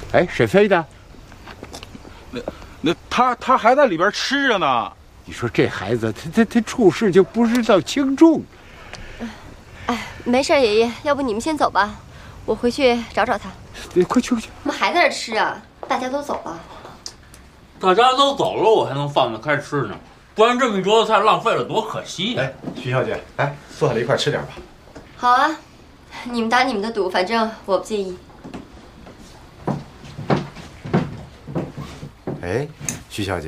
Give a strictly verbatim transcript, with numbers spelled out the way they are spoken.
哎，沈飞呢？ 那那他他还在里边吃着呢。 你说这孩子，他他他处事就不知道轻重。 哎，没事，爷爷，要不你们先走吧，我回去找找他。 快去快去！ 我们还在这吃啊？大家都走了。 大家都走了，我还能放得开吃呢，不然这么一桌子菜浪费了，多可惜呀！ 哎，徐小姐，来坐下来一块吃点吧。 好啊，你们打你们的赌，反正我不介意。 哎，徐小姐。